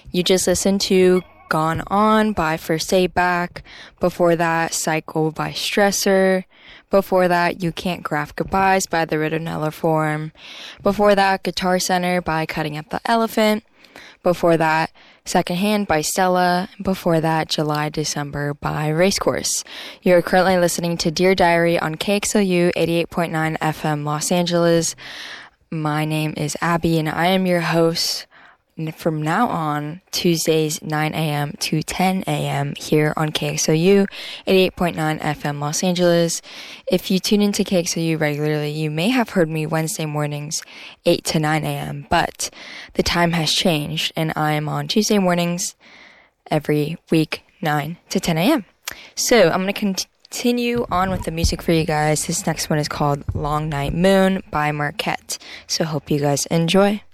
You just listened to Gone On by First Aid Back. Before that, Cycle by Stressor. Before that, You Can't Graph Goodbyes by the Ritornella Forum. Before that, Guitar Center by Cutting Up the Elephant. Before that, Secondhand by Stella. Before that, July December by Racecourse. You're currently listening to Dear Diary on KXLU 88.9 FM Los Angeles. My name is Abby and I am your host from now on, Tuesdays 9 a.m. to 10 a.m. here on KXOU 88.9 FM Los Angeles. If you tune into KXOU regularly, you may have heard me Wednesday mornings 8 to 9 a.m., but the time has changed and I am on Tuesday mornings every week 9 to 10 a.m. So I'm going to continue on with the music for you guys. This next one is called Long Night Moon by Marquette. So hope you guys enjoy.